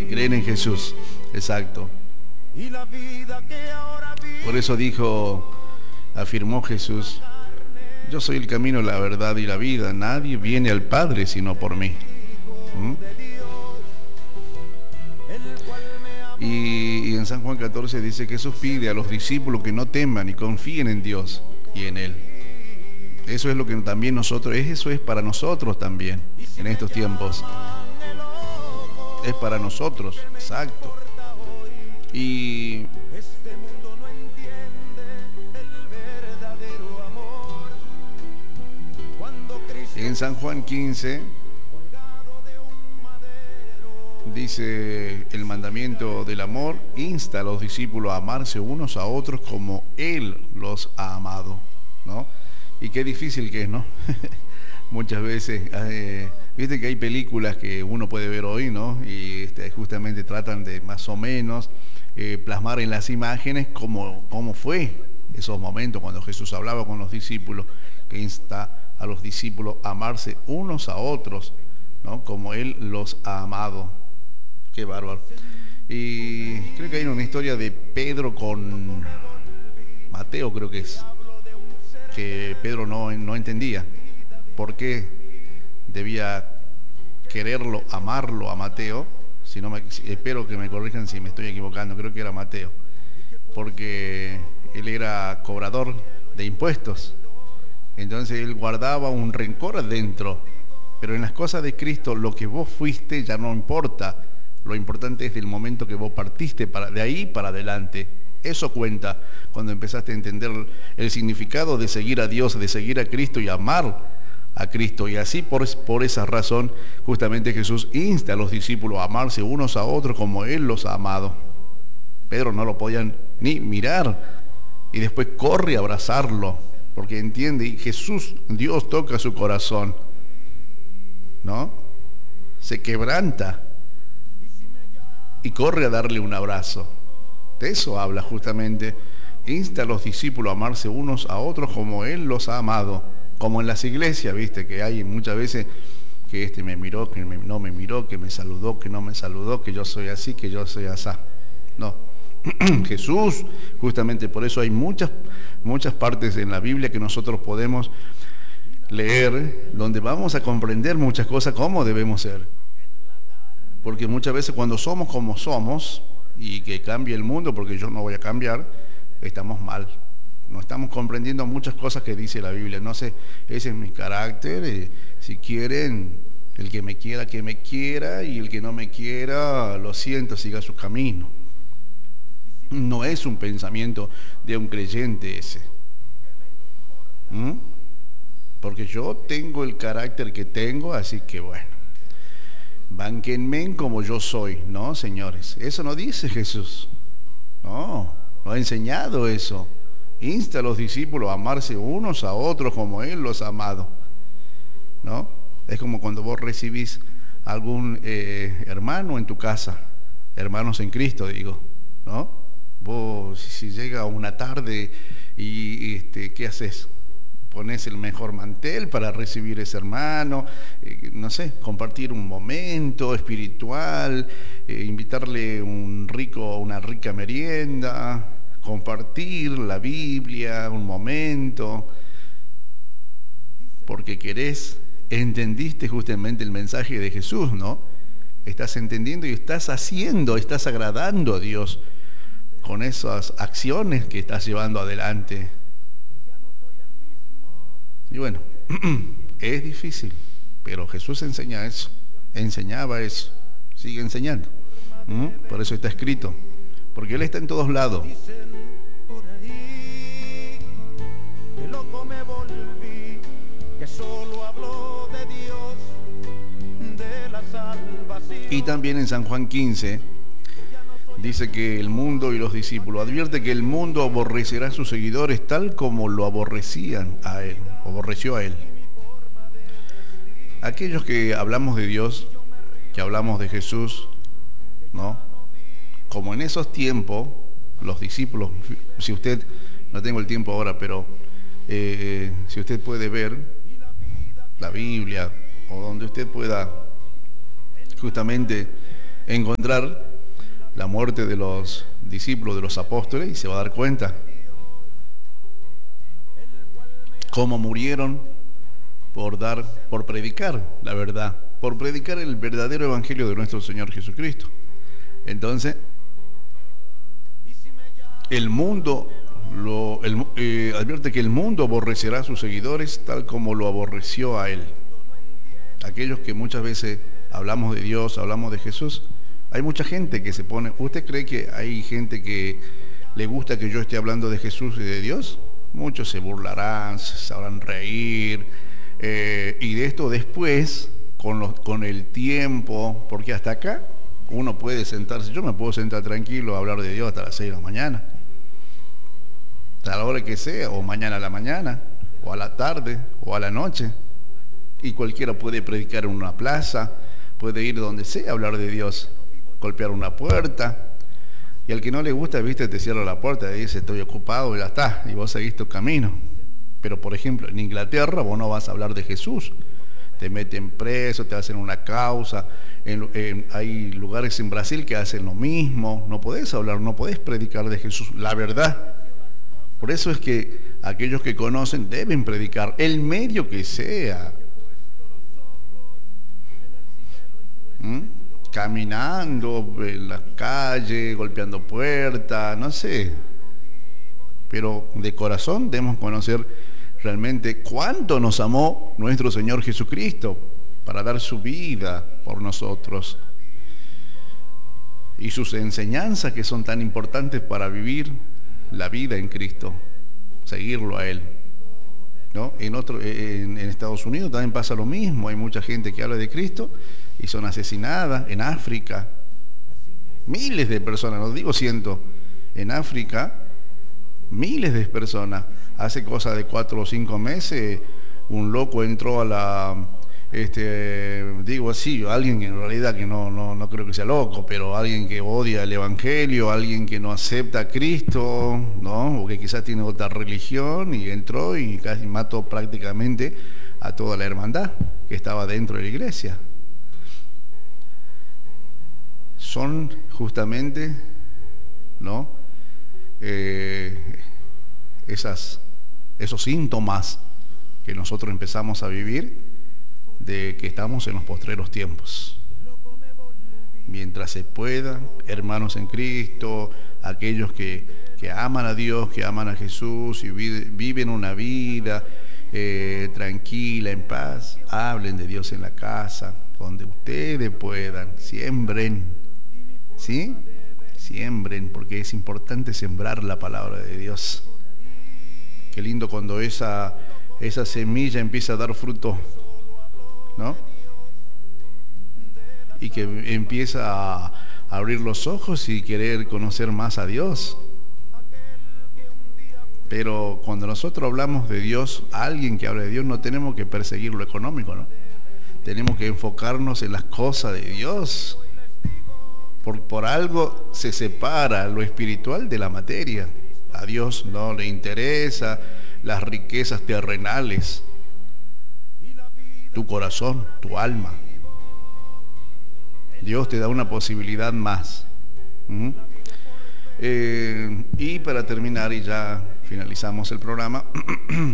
Creen en Jesús, exacto. Por eso afirmó Jesús: yo soy el camino, la verdad y la vida. Nadie viene al Padre sino por mí. Y en San Juan 14 dice que Jesús pide a los discípulos que no teman y confíen en Dios y en Él. Eso es lo que también eso es para nosotros también en estos tiempos. Es para nosotros, exacto. Y en San Juan 15 dice el mandamiento del amor: insta a los discípulos a amarse unos a otros como Él los ha amado, ¿no? Y qué difícil que es, ¿no? Muchas veces, viste que hay películas que uno puede ver hoy, ¿no? Y justamente tratan de más o menos plasmar en las imágenes cómo fue esos momentos cuando Jesús hablaba con los discípulos, que insta a los discípulos a amarse unos a otros, ¿no? Como Él los ha amado. Qué bárbaro. Y creo que hay una historia de Pedro con Mateo, creo que es, que Pedro no entendía por qué debía quererlo, amarlo a Mateo. Espero que me corrijan si me estoy equivocando, creo que era Mateo, porque él era cobrador de impuestos. Entonces él guardaba un rencor adentro, pero en las cosas de Cristo lo que vos fuiste ya no importa. Lo importante es del momento que vos partiste, de ahí para adelante. Eso cuenta cuando empezaste a entender el significado de seguir a Dios, de seguir a Cristo y amar a Cristo. Y así por esa razón justamente Jesús insta a los discípulos a amarse unos a otros como Él los ha amado. Pedro no lo podían ni mirar y después corre a abrazarlo porque entiende, y Jesús, Dios toca su corazón, ¿no? Se quebranta y corre a darle un abrazo. De eso habla justamente. Insta a los discípulos a amarse unos a otros como Él los ha amado. Como en las iglesias, viste, que hay muchas veces que me miró, que no me miró, que me saludó, que no me saludó, que yo soy así, que yo soy asá. No. Jesús, justamente por eso hay muchas partes en la Biblia que nosotros podemos leer, donde vamos a comprender muchas cosas, cómo debemos ser. Porque muchas veces cuando somos como somos, y que cambie el mundo, porque yo no voy a cambiar, estamos mal. No estamos comprendiendo muchas cosas que dice la Biblia. No sé, ese es mi carácter. Si quieren, el que me quiera, y el que no me quiera, lo siento, siga su camino. No es un pensamiento de un creyente ese. Porque yo tengo el carácter que tengo, así que bueno, bánquenme como yo soy. No, señores, eso no dice Jesús. No ha enseñado eso. Insta a los discípulos a amarse unos a otros como Él los ha amado, ¿no? Es como cuando vos recibís algún hermano en tu casa, hermanos en Cristo, digo, ¿no? Vos, si llega una tarde y ¿qué haces? Pones el mejor mantel para recibir ese hermano, no sé, compartir un momento espiritual, invitarle una rica merienda, compartir la Biblia, un momento, porque entendiste justamente el mensaje de Jesús, ¿no? Estás entendiendo y estás agradando a Dios con esas acciones que estás llevando adelante. Y bueno, es difícil, pero Jesús enseñaba eso, sigue enseñando. Por eso está escrito, porque Él está en todos lados. Y también en San Juan 15 dice que el mundo y los discípulos advierte que el mundo aborrecerá a sus seguidores tal como lo aborreció a él. Aquellos que hablamos de Dios, que hablamos de Jesús, ¿no? Como en esos tiempos, los discípulos, si usted, no tengo el tiempo ahora, pero si usted puede ver la Biblia, o donde usted pueda justamente encontrar la muerte de los discípulos, de los apóstoles, y se va a dar cuenta cómo murieron por predicar la verdad, por predicar el verdadero evangelio de nuestro Señor Jesucristo. Entonces, el mundo advierte que el mundo aborrecerá a sus seguidores tal como lo aborreció a él. Aquellos que muchas veces hablamos de Dios, hablamos de Jesús, hay mucha gente que se pone... ¿Usted cree que hay gente que le gusta que yo esté hablando de Jesús y de Dios? Muchos se burlarán, se sabrán reír, y de esto después, con el tiempo, porque hasta acá uno puede sentarse, yo me puedo sentar tranquilo a hablar de Dios hasta las 6 de la mañana, a la hora que sea, o mañana a la mañana, o a la tarde, o a la noche, y cualquiera puede predicar en una plaza, puede ir donde sea a hablar de Dios, golpear una puerta, y al que no le gusta, viste, te cierra la puerta y dice estoy ocupado y ya está, y vos seguís tu camino. Pero por ejemplo en Inglaterra vos no vas a hablar de Jesús, te meten preso, te hacen una causa, hay lugares en Brasil que hacen lo mismo, no podés hablar, no podés predicar de Jesús, la verdad. Por eso es que aquellos que conocen deben predicar, el medio que sea. Caminando en las calles, golpeando puertas, no sé. Pero de corazón debemos conocer realmente cuánto nos amó nuestro Señor Jesucristo para dar su vida por nosotros. Y sus enseñanzas que son tan importantes para vivir la vida en Cristo, seguirlo a Él, ¿no? En Estados Unidos también pasa lo mismo, hay mucha gente que habla de Cristo y son asesinadas. En África, miles de personas, no digo cientos, en África, miles de personas. Hace cosa de 4 o 5 meses, un loco entró a la... digo así, alguien que en realidad que no creo que sea loco, pero alguien que odia el Evangelio, alguien que no acepta a Cristo, ¿no? O que quizás tiene otra religión, y entró y casi mató prácticamente a toda la hermandad que estaba dentro de la iglesia. Son justamente, ¿no? Esos síntomas que nosotros empezamos a vivir de que estamos en los postreros tiempos. Mientras se pueda, hermanos en Cristo, aquellos que aman a Dios, que aman a Jesús y viven una vida tranquila, en paz, hablen de Dios en la casa, donde ustedes puedan, siembren, ¿sí? Siembren, porque es importante sembrar la palabra de Dios. Qué lindo cuando esa semilla empieza a dar fruto, ¿no? Y que empieza a abrir los ojos y querer conocer más a Dios. Pero cuando nosotros hablamos de Dios, alguien que habla de Dios, no tenemos que perseguir lo económico, ¿no? Tenemos que enfocarnos en las cosas de Dios. Por algo se separa lo espiritual de la materia. A Dios no le interesa las riquezas terrenales. Tu corazón, tu alma. Dios te da una posibilidad más. Y para terminar, y ya finalizamos el programa,